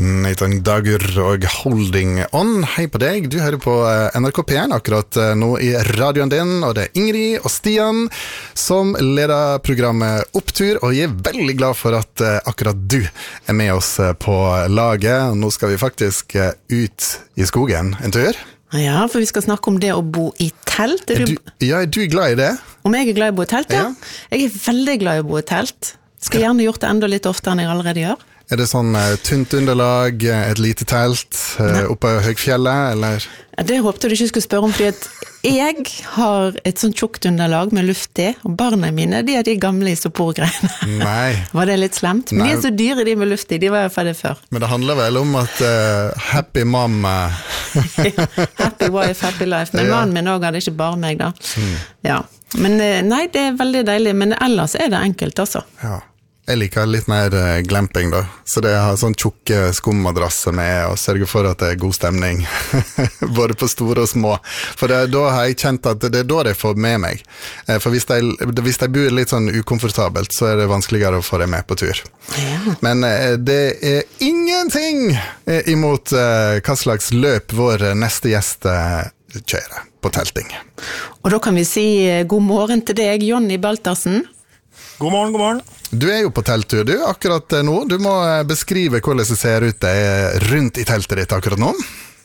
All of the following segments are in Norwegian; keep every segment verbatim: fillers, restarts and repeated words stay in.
Nathan Dagur og Holding On. Hei på deg, du hører på N R K P én akkurat nå i radioen din, og det er Ingrid og Stian som leder programmet Opptur, og jeg er veldig glad for at akkurat du er med oss på laget. Nå skal vi faktisk ut i skogen en tur. Ja, for vi skal snakke om det å bo i telt. Er du, ja, er du glad i det? Om jeg er glad i å bo i telt, ja. ja. Jeg er veldig glad i å bo i telt. Skal gjerne gjort det enda litt oftere enn jeg allerede gjør. Er det sånn uh, tynt underlag, et lite telt uh, oppe i høgfjellet, eller? Det håpte du ikke skulle spørre om, fordi at jeg har et sånt tjukt underlag med luft i, og barna mine, de er de gamle isoporgreiene. Nei. Var det litt slemt? Men Nei. De er så dyre, de med luft i, de var i hvert fall det før. Men det handler vel om at uh, happy mom... Uh... happy wife, happy life. Men ja. Mannen min også hadde ikke bare meg da. Mm. Ja. Men nei, det er veldig deilig, men ellers er det enkelt altså. Ja. Jeg liker litt mer uh, glamping da, så det har sånn tjukke skummadrasser med og sørger for at det er god stemning, både på store og små. For det, da har jeg kjent at det er da de får med meg. Uh, for hvis de, hvis de bor litt sånn ukomfortabelt, så er det vanskeligere å få dem med på tur. Ja. Men uh, det er ingenting imot uh, hva slags løp vår neste gjest uh, kjører på telting. Og da kan vi si uh, god morgen til deg, Jonny Baltersen. God morgen, god morgen. Du er jo på telttur, du, akkurat nå. Du må beskrive hvordan det ser ut det rundt i teltet ditt akkurat nå.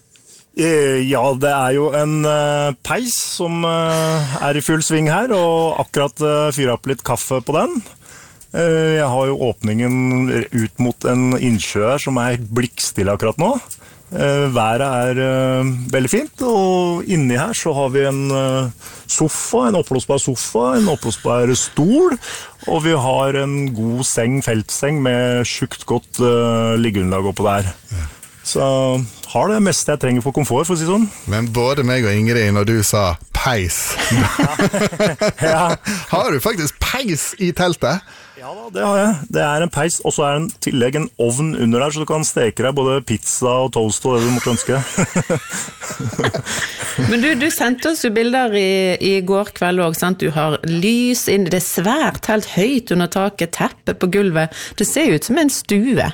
Ja, det er jo en peis som er i full sving her, og akkurat fyrer opp litt kaffe på den. Jeg har jo åpningen ut mot en innsjø her som er blikkstille akkurat nå. Været er uh, veldig fint, og inni her så har vi en uh, sofa, en oppblåsbar sofa, en oppblåsbar stol, og vi har en god seng, feltseng med tjukt godt uh, liggeunderlag oppå der. Ja. Så har det meste jeg trenger for komfort, for å si sånn. Men både meg og Ingrid, når du sa peis, ja. Har du faktisk peis i teltet? Ja da, det har jeg. Det er en peis, og så er det en tillegg en ovn under der, så du kan steke deg både pizza og toast og det du måtte ønske. Men du, du sendte oss jo bilder i, i går kveld også, sant? Du har lys inn, det er svært helt høyt under taket, teppe på gulvet. Det ser ut som en stue.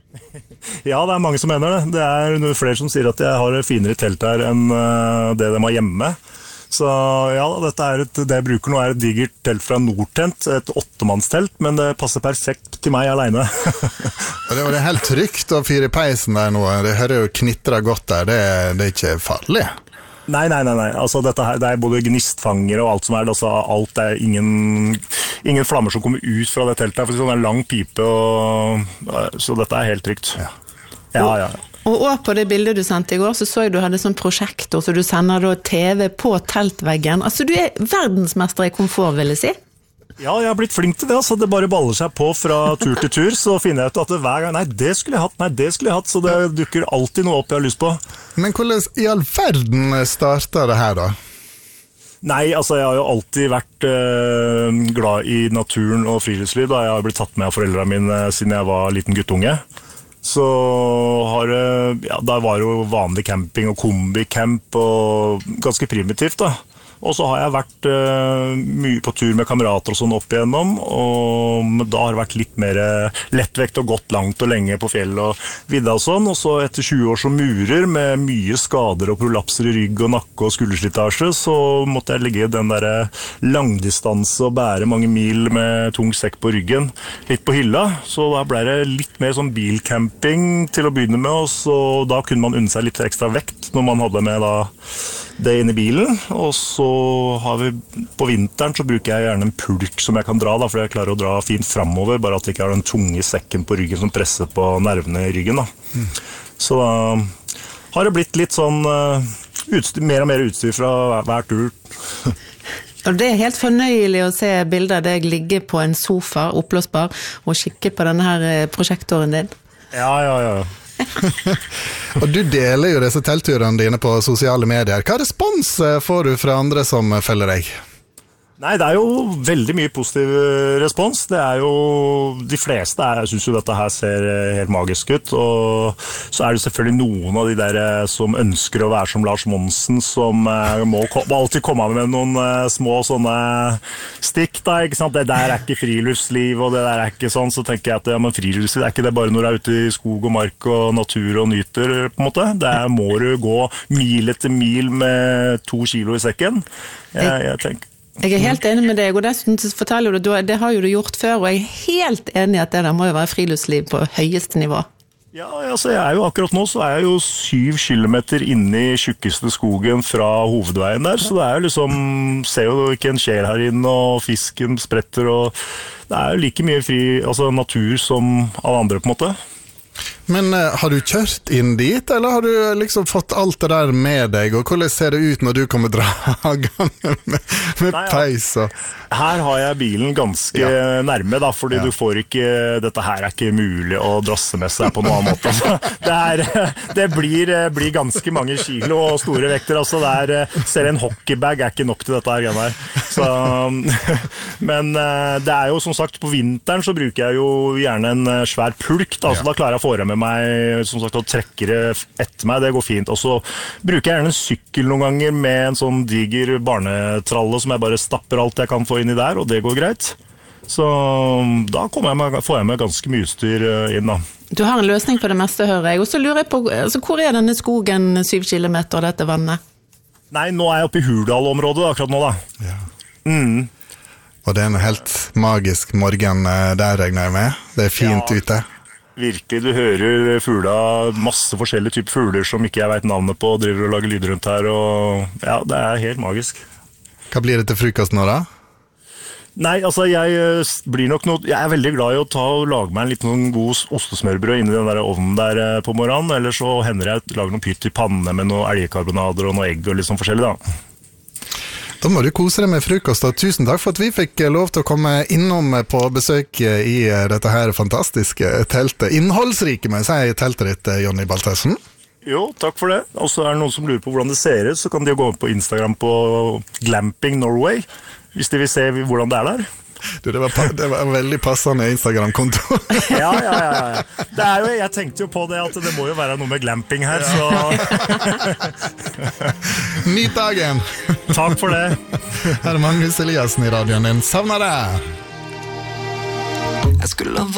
Ja, det er mange som mener det. Det er flere som sier at jeg har et finere telt her enn det de har hjemme. Så ja, dette er et, det jeg bruker nå er et digert telt fra Nordtent, et åttemannstelt, men det passer perfekt til meg alene. Det var det helt trygt å fyre i peisen der nå, det hører jo knitret godt der, det, det er ikke farlig. Nei, nei, nei, nei. Altså, dette her, det er både gnistfanger og alt som er, altså, alt er ingen, ingen flammer som kommer ut fra det teltet, for det er en lang pipe, og, så dette er helt trygt. Ja, ja, ja. Og også på det bildet du sendte i går, så så jeg du hadde sånn prosjektor, så du sender da T V på teltveggen. Altså, du er verdensmester i komfort, vil jeg si. Ja, jeg har blitt flink til det, altså. Det bare baller seg på fra tur til tur, så finner jeg ut at det hver gang, nei, det skulle jeg hatt, nei, det skulle jeg hatt, så det dukker alltid noe opp jeg har lyst på. Men hvordan i all verden startet det her da? Nei, altså jeg har jo alltid vært øh, glad i naturen og friluftsliv, da jeg har blitt tatt med av foreldrene mine siden jeg var liten guttunge. Så har det, ja, da var det jo vanlig camping og kombicamp og ganske primitivt da. Og så har jeg vært uh, mye på tur med kamerater og sånn opp igjennom, og da har det vært litt mer lettvekt og gått langt og lenge på fjell og vidda og sånn, og så etter tjue år som murer med mye skader og prolapser i rygg og nakke og skulderslitasje, så måtte jeg ligge i den der langdistanse og bære mange mil med tung sekk på ryggen litt på hylla, så da ble det litt mer sånn bilcamping til å begynne med, og så da kunne man unne seg litt ekstra vekt når man hadde med da det inn i bilen, og så har vi på vinteren så bruker jeg gjerne en pulk som jeg kan dra da, for jeg klarer å dra fint fremover, bare at jeg ikke har den tunge sekken på ryggen som presser på nervene i ryggen da. Mm. Så da har det blitt litt sånn uh, utstyr, mer og mer utstyr fra hver, hver tur. Og det er helt fornøyelig å se bilder der jeg ligger på en sofa, oppblåsbar, og kikker på denne her prosjektoren din. Ja, ja, ja. Og du deler jo disse teltturene dine på sosiale medier. Hva respons får du fra andre som følger deg? Nei, det er jo veldig mye positiv respons. Det er jo, de fleste er, jeg synes jo dette her ser helt magisk ut, og så er det selvfølgelig noen av de der som ønsker å være som Lars Monsen, som må alltid komme med noen små sånne stikk da, ikke sant? Det der er ikke friluftsliv, og det der er ikke sånn, så tenker jeg at ja, men friluftsliv er ikke det bare når du er ute i skog og mark og natur og nyter, på en måte. Der må du gå mil etter mil med to kilo i sekken. Jeg, jeg tenker Jeg er helt enig med deg, og dessuten forteller du, det har jo du gjort før, og jeg er helt enig at det der må jo være friluftsliv på høyeste nivå. Ja, altså jeg er jo akkurat nå, så er jeg jo syv kilometer inne i tjukkeste skogen fra hovedveien der, så det er jo liksom, ser jo ikke en skjer her inne, og fisken spretter, og det er jo like mye fri, altså natur som alle andre på en måte. Men uh, har du kjørt inn dit, eller har du liksom fått alt det der med deg, og hvordan ser det ut når du kommer dragende med, med Nei, ja. peis? Og... Her har jeg bilen ganske ja. nærme, da, fordi ja. du får ikke, dette her er ikke mulig å drasse med seg på noen annen måte. Altså, det er, det blir, blir ganske mange kilo og store vekter, altså det er, selv en hockeybag er ikke nok til dette her, her. Så, men det er jo som sagt, på vinteren så bruker jeg jo gjerne en svær pulk, da, så ja. da klarer jeg å få med meg, som sagt, og trekker det etter meg, det går fint. Og så bruker jeg gjerne en sykkel noen ganger med en sånn diger barnetralle som jeg bare stapper alt jeg kan få inn i der, og det går greit. Så da kommer jeg med, får jeg med ganske mye styr inn da. Du har en løsning på det meste, hører jeg. Og så lurer jeg på, altså, hvor er denne skogen syv kilometer, dette vannet? Nei, nå er jeg oppe i Hurdal-området akkurat nå da. Ja. Mm. Og det er en helt magisk morgen der, regner jeg med. Det er fint ja. ute. Virkelig, du hører fugler, masse forskjellige typer fugler som ikke jeg vet navnet på, driver og lager lyd rundt her, og ja, det er helt magisk. Hva blir det til frokost nå da? Nei, altså jeg blir nok noe, jeg er veldig glad i å ta og lage meg en liten god ostesmørbrød inni den der ovnen der på morgenen, eller så hender jeg å lage noen pytt i panne med noen elgkarbonader og noe egg og litt sånn forskjellig da. Da må du kose deg med frokost, og tusen takk for at vi fikk lov til å komme innom på besøk i dette her fantastiske teltet. Innholdsrike, må jeg si, teltet ditt, Jonny Baltesen. Jo, takk for det. Og så er det noen som lurer på hvordan det ser ut, så kan de gå på Instagram på Glamping Norway, hvis de vil se hvordan det er der. Du, det, var, det var en veldig passende Instagram-konto. ja, ja, ja, ja. Det er jo, jeg tenkte jo på det at det må jo være noe med glamping her, så... Nyt dagen! Takk for det. Her er Magnus Eliassen i radioen din. Savner deg! Jeg skulle